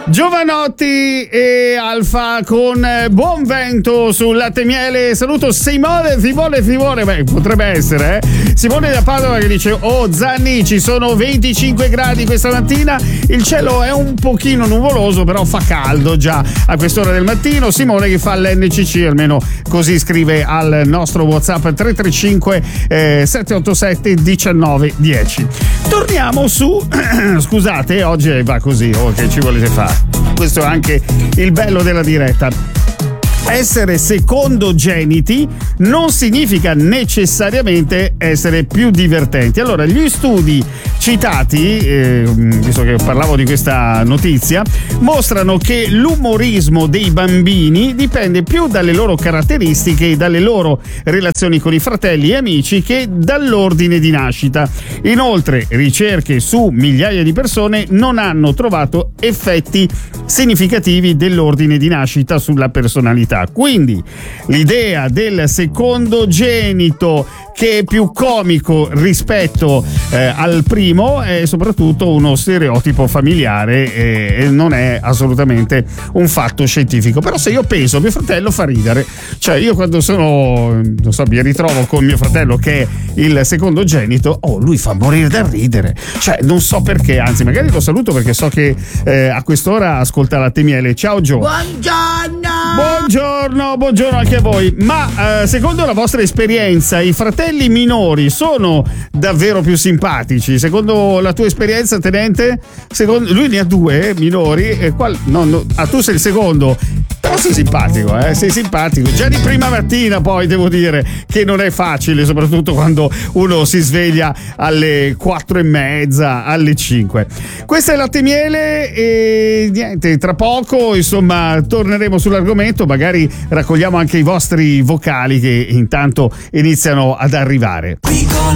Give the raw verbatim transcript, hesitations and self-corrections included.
Giovanotti e Alfa con Buon Vento sul latte miele. Saluto Simone, Simone, Simone, beh, potrebbe essere, eh? Simone da Padova che dice: oh Zanni, ci sono venticinque gradi questa mattina, il cielo è un pochino nuvoloso, però fa caldo già a quest'ora del mattino. Simone che fa l'N C C, almeno così scrive al nostro WhatsApp tre tre cinque sette otto sette uno nove uno zero. Torniamo su, scusate, oggi va così, oh, che ci volete fare? Questo è anche il bello della diretta. Essere secondogeniti non significa necessariamente essere più divertenti. Allora, gli studi citati, eh, visto che parlavo di questa notizia, mostrano che l'umorismo dei bambini dipende più dalle loro caratteristiche e dalle loro relazioni con i fratelli e amici che dall'ordine di nascita. Inoltre, ricerche su migliaia di persone non hanno trovato effetti significativi dell'ordine di nascita sulla personalità. Quindi l'idea del secondogenito che è più comico rispetto eh, al primo è soprattutto uno stereotipo familiare e, e non è assolutamente un fatto scientifico. Però se io penso, mio fratello fa ridere, cioè io quando sono, non so, mi ritrovo con mio fratello che è il secondogenito, oh, lui fa morire da ridere, cioè non so perché, anzi magari lo saluto perché so che eh, a quest'ora ascolta Latte Miele. Ciao Gio. Buongiorno. Buongiorno, buongiorno anche a voi. Ma eh, secondo la vostra esperienza i fratelli minori sono davvero più simpatici? Secondo la tua esperienza, tenente? Secondo, lui ne ha due eh, minori e qual, no, no, ah, tu sei il secondo. Però sei simpatico, eh? Sei simpatico. Già di prima mattina, poi devo dire che non è facile, soprattutto quando uno si sveglia alle quattro e mezza, alle cinque. Questo è Latte Miele e niente, tra poco, insomma, torneremo sull'argomento, magari raccogliamo anche i vostri vocali che intanto iniziano ad arrivare.